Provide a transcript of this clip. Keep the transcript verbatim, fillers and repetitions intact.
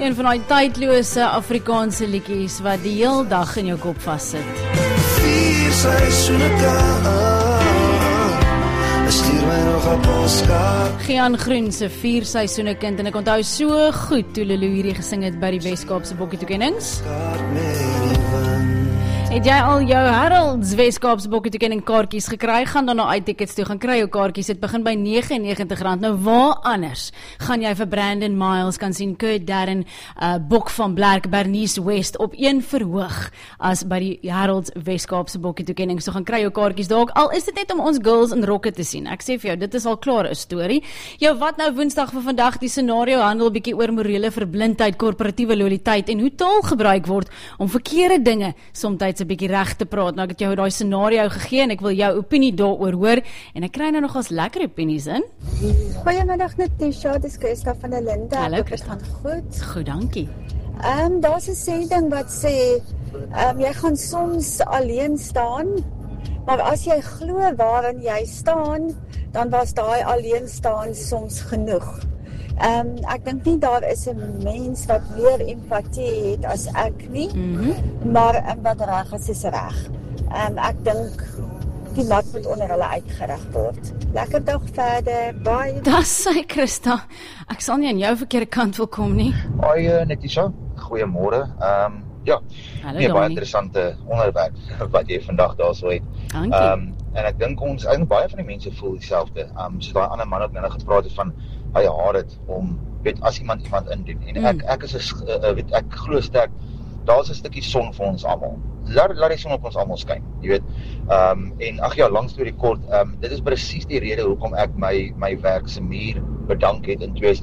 Een van die tydlose Afrikaanse liedjies wat die heel dag in jou kop vassit. Vier seisoene stuur my nog 'n poskaart. Gian Groen se vier seisoene kind en ek onthou so goed toe Lulu hierdie gesing het by die Weskaapse Bokkie toekennings. Het jy al jou Harold's Weskaapse Bokkie toekenning kaartjies gekry? Gaan dan na iTickets toe, gaan kry jou kaartjies. Dit begin by nege en negentig rand. Nou waar anders gaan jy vir Brandon Miles kan sien, Kurt Darren, uh, Bok van Blerk, Bernice West op een verhoog as by die Harold's Weskaapse Bokkie toekenning. So gaan kry jou kaartjies dalk. Al is dit net om ons girls in rokke te sien. Ek sê vir jou, dit is al klaar 'n storie. Jou wat nou Woensdag vir vandag, die scenario handel bietjie oor morele verblindheid, korporatiewe lojaliteit en hoe taal gebruik word om verkeerde dinge soms 'n bietjie reg te praat. Nou ek het jou daai scenario gegee en ek wil jou opinie daaroor hoor en ek kry nou nogals lekker opinies in. Goeiemiddag Natasha, dis Christa van der Linde. Hallo Christa. Goed. Goed, dankie. Ehm um, daar's 'n sê ding wat sê ehm um, jy gaan soms alleen staan, maar as jy glo waarin jy staan, dan was daai alleen staan soms genoeg. Ehm um, ek dink nie daar is 'n mens wat meer empatie het as ek nie, mm-hmm. maar um, wat reg is is reg. Ehm um, ek dink die mat moet onder hulle uitgerig word. Lekker dag verder. Bye. Das sê Christa. Ek sal nie aan jou verkeerde kant wil kom nie. Hoi uh, Netisha, goeiemôre. Ehm um, ja, Hallo, nee, baie Donnie. interessante onderwerp wat jy vandag daarso het. Dankie. Ehm um, en ek dink ons eintlik baie van die mense voel dieselfde. Ehm um, so daai ander man ook nou gepraat het van hy haat dit om weet as iemand iemand indoen en mm. ek ek is 'n uh, weet ek glo sterk daar's 'n stukkie son vir ons almal. Laat laat die son op ons almal skyn, jy weet. Ehm um, en ag ja, lank storie kort, ehm um, dit is presies die rede hoekom ek my my werk se muur bedank het in twee